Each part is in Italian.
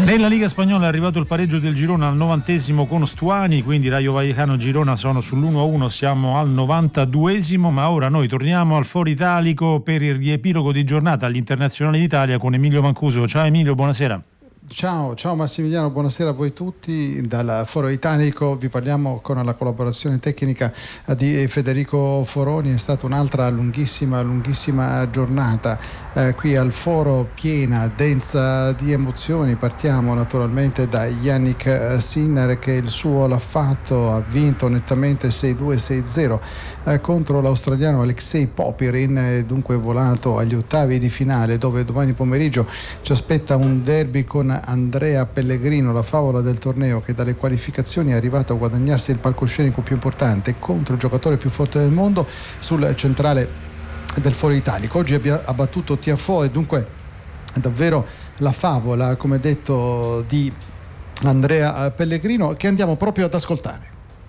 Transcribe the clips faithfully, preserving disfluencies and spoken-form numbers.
Nella Liga Spagnola è arrivato il pareggio del Girona al novantesimo con Stuani, quindi Rayo Vallecano e Girona sono sull'uno a uno, siamo al novantaduesimo, ma ora noi torniamo al Foro Italico per il riepilogo di giornata agli Internazionali d'Italia con Emilio Mancuso. Ciao Emilio, buonasera. Ciao, ciao Massimiliano, buonasera a voi tutti. Dal Foro Italico vi parliamo con la collaborazione tecnica di Federico Foroni. È stata un'altra lunghissima, lunghissima giornata eh, qui al Foro, piena, densa di emozioni. Partiamo naturalmente da Jannik Sinner, che il suo l'ha fatto, ha vinto nettamente sei due sei zero eh, contro l'australiano Alexei Popyrin, è dunque volato agli ottavi di finale, dove domani pomeriggio ci aspetta un derby con Andrea Pellegrino, la favola del torneo, che dalle qualificazioni è arrivato a guadagnarsi il palcoscenico più importante contro il giocatore più forte del mondo sul centrale del Foro Italico. Oggi ha battuto Tiafoe, dunque davvero la favola, come detto, di Andrea Pellegrino, che andiamo proprio ad ascoltare.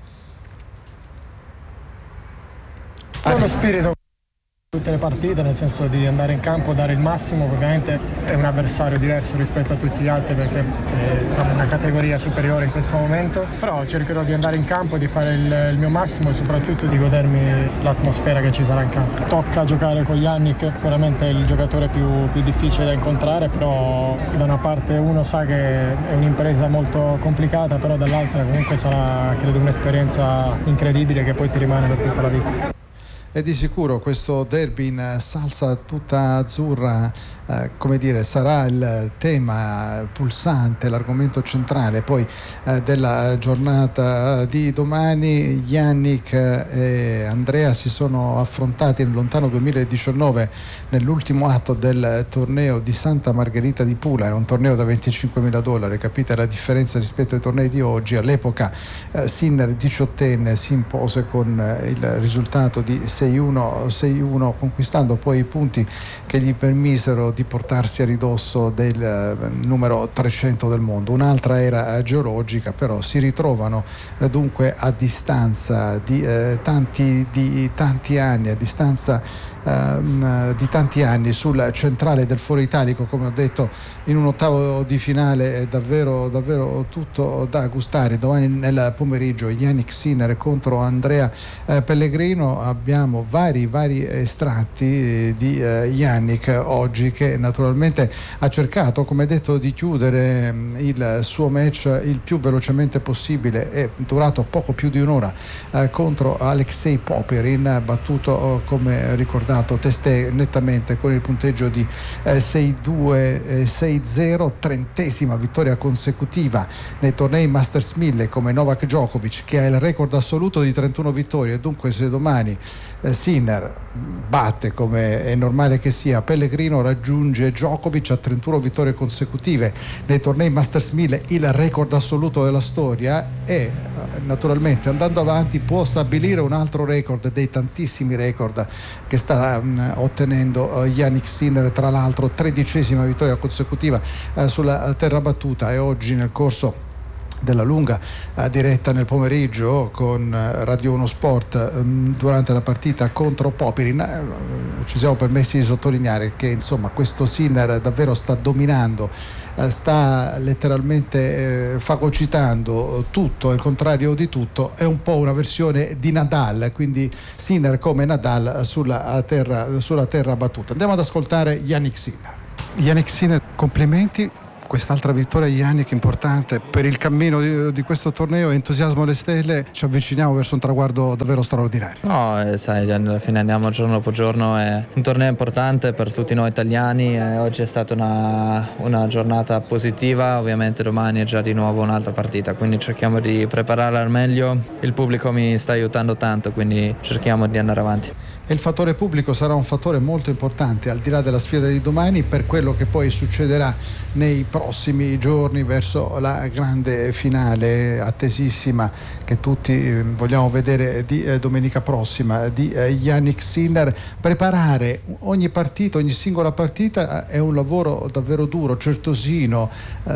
Uno spirito tutte le partite, nel senso di andare in campo, dare il massimo. Ovviamente è un avversario diverso rispetto a tutti gli altri, perché è una categoria superiore in questo momento, però cercherò di andare in campo, di fare il, il mio massimo e soprattutto di godermi l'atmosfera che ci sarà in campo. Tocca giocare con Jannik, sicuramente è il giocatore più, più difficile da incontrare, però da una parte uno sa che è un'impresa molto complicata, però dall'altra comunque sarà, credo, un'esperienza incredibile che poi ti rimane per tutta la vita. E di sicuro questo derby in salsa tutta azzurra, eh, come dire, sarà il tema pulsante, l'argomento centrale poi eh, della giornata di domani. Jannik e Andrea si sono affrontati nel lontano duemiladiciannove nell'ultimo atto del torneo di Santa Margherita di Pula. Era un torneo da venticinquemila dollari, capite la differenza rispetto ai tornei di oggi. All'epoca eh, Sinner, diciottenne, si impose con eh, il risultato di sei uno sei uno, conquistando poi i punti che gli permisero di portarsi a ridosso del eh, numero trecento del mondo. Un'altra era geologica, però si ritrovano eh, dunque a distanza di, eh, tanti, di tanti anni, a distanza Uh, di tanti anni sul centrale del Foro Italico, come ho detto, in un ottavo di finale. È davvero, davvero tutto da gustare. Domani nel pomeriggio Jannik Sinner contro Andrea uh, Pellegrino. Abbiamo vari vari estratti di uh, Jannik oggi, che naturalmente ha cercato, come detto, di chiudere um, il suo match il più velocemente possibile. È durato poco più di un'ora uh, contro Alexei Popyrin, battuto uh, come ricordato testé nettamente con il punteggio di eh, sei due sei zero, trentesima vittoria consecutiva nei tornei Masters mille, come Novak Djokovic, che ha il record assoluto di trentuno vittorie. Dunque se domani eh, Sinner batte, come è normale che sia, Pellegrino raggiunge Djokovic a trentuno vittorie consecutive nei tornei Masters mille, il record assoluto della storia, e eh, naturalmente andando avanti può stabilire un altro record dei tantissimi record che sta um, ottenendo uh, Jannik Sinner, tra l'altro tredicesima vittoria consecutiva uh, sulla terra battuta. E oggi, nel corso della lunga uh, diretta nel pomeriggio con uh, Radio uno Sport, um, durante la partita contro Popyrin, uh, ci siamo permessi di sottolineare che insomma questo Sinner davvero sta dominando, uh, sta letteralmente uh, fagocitando tutto, il contrario di tutto. È un po' una versione di Nadal, quindi Sinner come Nadal sulla terra, sulla terra battuta. Andiamo ad ascoltare Jannik Sinner. Jannik Sinner, complimenti. Quest'altra vittoria di Jannik importante per il cammino di, di questo torneo. Entusiasmo alle stelle, ci avviciniamo verso un traguardo davvero straordinario. No, eh, sai, alla fine andiamo giorno dopo giorno, è un torneo importante per tutti noi italiani. Eh, oggi è stata una, una giornata positiva, ovviamente domani è già di nuovo un'altra partita, quindi cerchiamo di prepararla al meglio. Il pubblico mi sta aiutando tanto, quindi cerchiamo di andare avanti. E il fattore pubblico sarà un fattore molto importante, al di là della sfida di domani, per quello che poi succederà nei prossimi giorni verso la grande finale attesissima che tutti vogliamo vedere di eh, domenica prossima, di eh, Jannik Sinner. Preparare ogni partita, ogni singola partita è un lavoro davvero duro, certosino,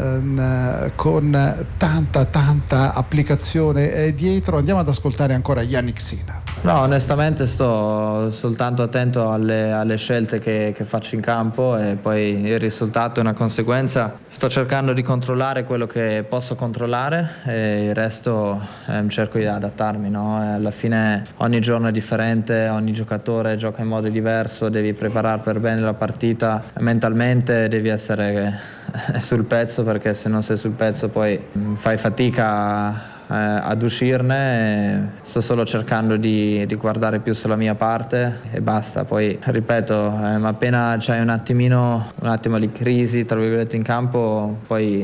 ehm, con tanta tanta applicazione eh, dietro. Andiamo ad ascoltare ancora Jannik Sinner. No, onestamente sto soltanto attento alle, alle scelte che, che faccio in campo e poi il risultato è una conseguenza. Sto cercando di controllare quello che posso controllare e il resto eh, cerco di adattarmi, no? E alla fine ogni giorno è differente, ogni giocatore gioca in modo diverso, devi preparare per bene la partita, mentalmente devi essere sul pezzo, perché se non sei sul pezzo poi fai fatica Eh, ad uscirne. Sto solo cercando di, di guardare più sulla mia parte e basta. Poi ripeto, eh, ma appena c'hai un attimino un attimo di crisi tra virgolette in campo, poi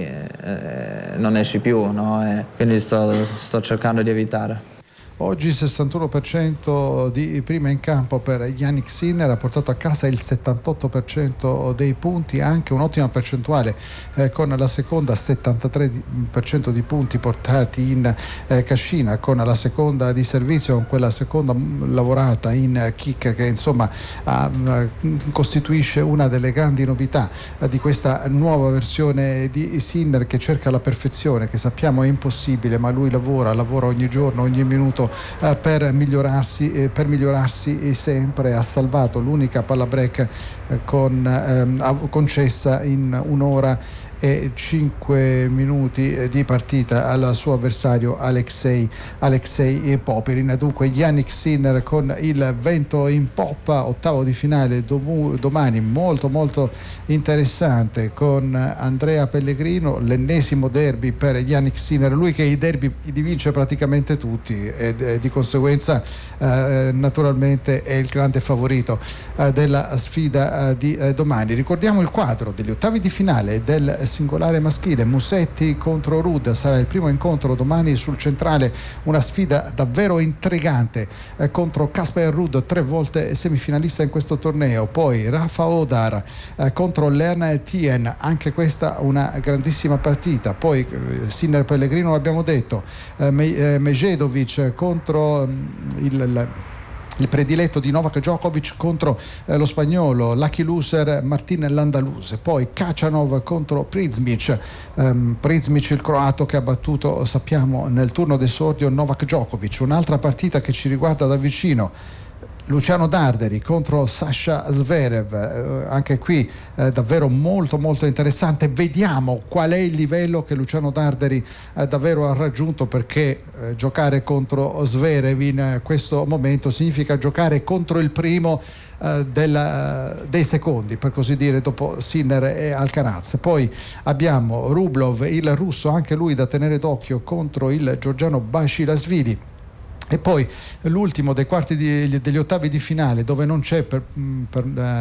eh, non esci più, no? E quindi sto, sto cercando di evitare. Oggi sessantuno per cento di prima in campo per Jannik Sinner, ha portato a casa il settantotto per cento dei punti, anche un'ottima percentuale eh, con la seconda, settantatré per cento di punti portati in eh, cascina, con la seconda di servizio, con quella seconda lavorata in kick che insomma eh, costituisce una delle grandi novità eh, di questa nuova versione di Sinner, che cerca la perfezione, che sappiamo è impossibile, ma lui lavora, lavora ogni giorno, ogni minuto Uh, per migliorarsi eh, per migliorarsi sempre. Ha salvato l'unica palla break eh, con, ehm, concessa in un'ora e cinque minuti di partita al suo avversario Alexei Alexei Popyrin. Dunque Jannik Sinner con il vento in poppa, ottavo di finale dom- domani molto molto interessante, con Andrea Pellegrino, l'ennesimo derby per Jannik Sinner, lui che i derby li vince praticamente tutti e, e di conseguenza eh, naturalmente è il grande favorito eh, della sfida eh, di eh, domani. Ricordiamo il quadro degli ottavi di finale del singolare maschile: Musetti contro Ruud, sarà il primo incontro domani sul centrale, una sfida davvero intrigante eh, contro Casper Ruud, tre volte semifinalista in questo torneo. Poi Rafa Odar eh, contro Leon Tien, anche questa una grandissima partita. Poi eh, Sinner Pellegrino l'abbiamo detto, eh, Me- eh, Mejedovic contro mm, il, il il prediletto di Novak Djokovic contro eh, lo spagnolo lucky loser Martin Landaluse. Poi Kacanov contro Prizmic, um, Prizmic il croato che ha battuto, sappiamo, nel turno d'esordio Novak Djokovic. Un'altra partita che ci riguarda da vicino, Luciano Darderi contro Sasha Zverev, eh, anche qui eh, davvero molto molto interessante. Vediamo qual è il livello che Luciano Darderi eh, davvero ha raggiunto, perché eh, giocare contro Zverev in eh, questo momento significa giocare contro il primo eh, della, dei secondi, per così dire, dopo Sinner e Alcaraz. Poi abbiamo Rublev, il russo, anche lui da tenere d'occhio, contro il georgiano Basilashvili. E poi l'ultimo dei quarti di, degli ottavi di finale, dove non c'è per, per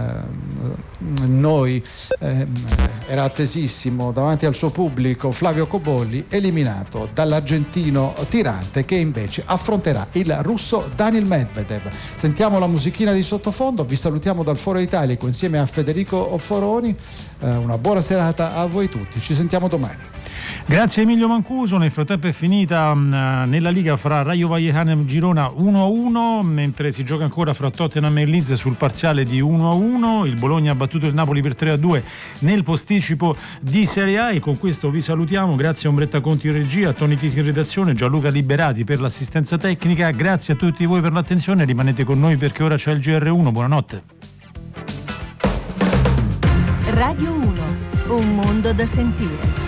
eh, noi eh, era attesissimo davanti al suo pubblico Flavio Cobolli, eliminato dall'argentino Tirante, che invece affronterà il russo Daniil Medvedev. Sentiamo la musichina di sottofondo, vi salutiamo dal Foro Italico insieme a Federico Foroni, eh, una buona serata a voi tutti, ci sentiamo domani. Grazie Emilio Mancuso. Nel frattempo è finita uh, nella Liga fra Rayo Vallecano e Girona uno a uno, mentre si gioca ancora fra Tottenham e Leeds sul parziale di uno a uno. Il Bologna ha battuto il Napoli per tre a due nel posticipo di Serie A, e con questo vi salutiamo. Grazie a Ombretta Conti in regia, a Toni Tisi in redazione, Gianluca Liberati per l'assistenza tecnica. Grazie a tutti voi per l'attenzione, rimanete con noi perché ora c'è il G R uno. Buonanotte. Radio uno, un mondo da sentire.